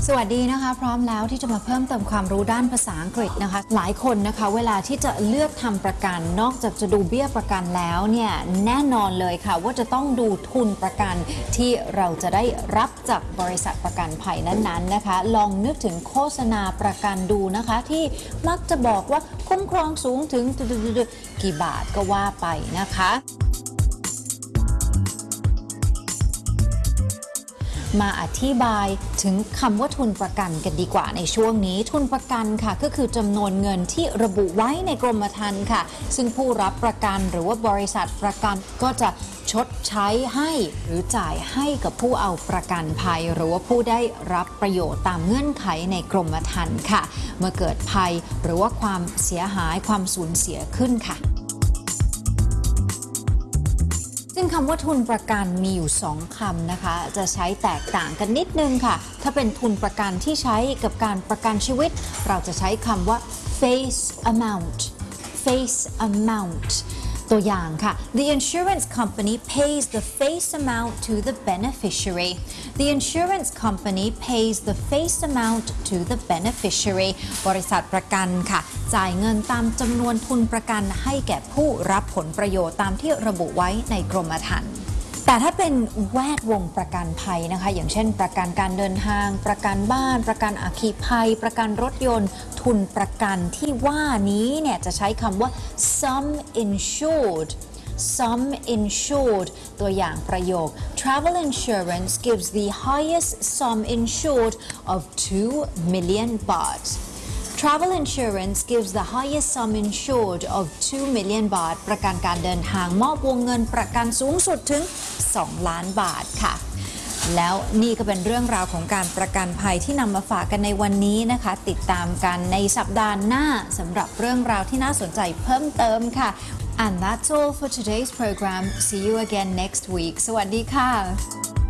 สวัสดีนะคะพร้อมแล้วที่จะมาเพิ่มเติมความรู้ด้านภาษาอังกฤษนะคะหลายคนนะคะเวลาที่จะเลือกทำประกันนอกจากจะดูเบี้ยประกันแล้วเนี่ยแน่นอนเลยค่ะว่าจะต้องดูทุนประกันที่เราจะได้รับจากบริษัทประกันภัยนั้นๆนะคะลองนึกถึงโฆษณาประกันดูนะคะที่มักจะบอกว่าคุ้มครองสูงถึงกี่บาทก็ว่าไปนะคะมาอธิบายถึงคำว่าทุนประกันกันดีกว่าในช่วงนี้ทุนประกันค่ะก็คือจำนวนเงินที่ระบุไว้ในกรมธรรม์ค่ะซึ่งผู้รับประกันหรือว่าบริษัทประกันก็จะชดใช้ให้หรือจ่ายให้กับผู้เอาประกันภัยหรือว่าผู้ได้รับประโยชน์ตามเงื่อนไขในกรมธรรม์ค่ะเมื่อเกิดภัยหรือว่าความเสียหายความสูญเสียขึ้นค่ะซึ่งคำว่าทุนประกันมีอยู่2คำนะคะจะใช้แตกต่างกันนิดนึงค่ะถ้าเป็นทุนประกันที่ใช้กับการประกันชีวิตเราจะใช้คำว่า face amount ตัวอย่างค่ะ The insurance company pays the face amount to the beneficiary The insurance company pays the face amount to the beneficiary บริษัทประกันค่ะจ่ายเงินตามจำนวนทุนประกันให้แก่ผู้รับผลประโยชน์ตามที่ระบุไว้ในกรมธรรม์แต่ถ้าเป็นแวดวงประกันภัยนะคะอย่างเช่นประกันการเดินทางประกันบ้านประกันอัคคีภัยประกันรถยนต์ทุนประกันที่ว่านี้เนี่ยจะใช้คำว่า sum insured ตัวอย่างประโยค Travel insurance gives the highest sum insured of 2 million baht Travel insurance gives the highest sum insured of 2 million baht ประกันการเดินทางมอบวงเงินประกันสูงสุดถึง2 ล้านบาทค่ะแล้วนี่ก็เป็นเรื่องราวของการประกันภัยที่นำมาฝากกันในวันนี้นะคะติดตามกันในสัปดาห์หน้าสำหรับเรื่องราวที่น่าสนใจเพิ่มเติมค่ะ And that's all for today's program. See you again next week. สวัสดีค่ะ